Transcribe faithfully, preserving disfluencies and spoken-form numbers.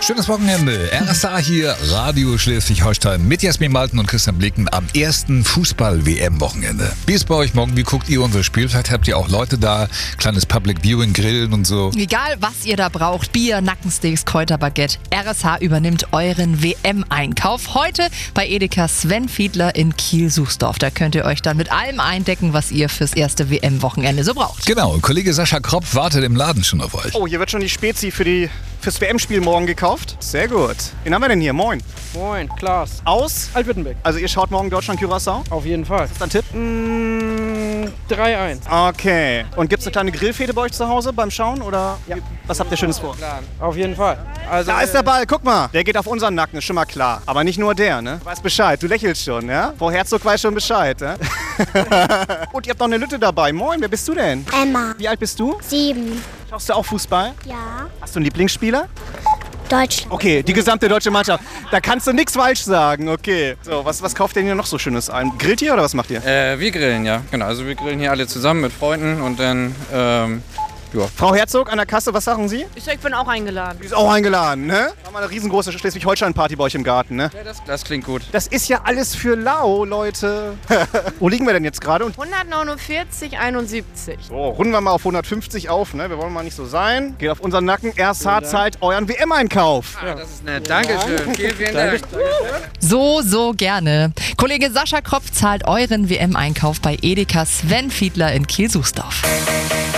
Schönes Wochenende. R S A hier, Radio Schleswig-Holstein mit Jasmin Malten und Christian Blicken am ersten Fußball-W M-Wochenende. Wie ist bei euch morgen? Wie guckt ihr unser Spiel? Vielleicht habt ihr auch Leute da, kleines Public Viewing, Grillen und so. Egal, was ihr da braucht, Bier, Nackensteaks, Kräuterbaguette, R S H übernimmt euren W M-Einkauf. Heute bei Edeka Sven Fiedler in Kiel-Suchsdorf. Da könnt ihr euch dann mit allem eindecken, was ihr fürs erste W M-Wochenende so braucht. Genau, Kollege Sascha Kropf wartet im Laden schon auf euch. Oh, hier wird schon die Spezi für die, fürs W M-Spiel morgen gekauft. Sehr gut. Wen haben wir denn hier? Moin. Moin, Klaas. Aus? Alt-Württemberg. Also ihr schaut morgen Deutschland-Curaçao? Auf jeden Fall. Was ist dein Tipp? Mm, drei eins. Okay. Und gibt es eine kleine Grillfete bei euch zu Hause beim Schauen? Oder Ja. was habt ihr Schönes vor? Plan. Auf jeden Fall. Also, Da ist der Ball, guck mal. Der geht auf unseren Nacken, ist schon mal klar. Aber nicht nur der, ne? Du weißt Bescheid, du lächelst schon, ja? Frau Herzog weiß schon Bescheid, ja? Und ihr habt noch eine Lütte dabei. Moin, wer bist du denn? Emma, Wie alt bist du? sieben. Schaust du auch Fußball? Ja. Hast du einen Lieblingsspieler? Deutschland. Okay, die gesamte deutsche Mannschaft. Da kannst du nichts falsch sagen, okay. So, was, was kauft ihr denn hier noch so Schönes ein? Grillt ihr oder was macht ihr? Äh, wir grillen, ja. Genau, also wir grillen hier alle zusammen mit Freunden und dann, ähm, ja. Frau Herzog an der Kasse, was sagen Sie? Ich bin auch eingeladen. Die ist auch eingeladen, ne? Haben wir eine riesengroße Schleswig-Holstein-Party bei euch im Garten, ne? Ja, das, das klingt gut. Das ist ja alles für lau, Leute. Wo liegen wir denn jetzt gerade? Und hundertneunundvierzig, einundsiebzig. so, runden wir mal auf hundertfünfzig auf, ne? Wir wollen mal nicht so sein. Geht auf unseren Nacken. R S H zahlt euren W M-Einkauf. Ah, das ist nett. Dankeschön. Vielen, vielen Dank. So, so gerne. Kollege Sascha Kropf zahlt euren W M-Einkauf bei Edeka Sven Fiedler in Kiel-Suchsdorf.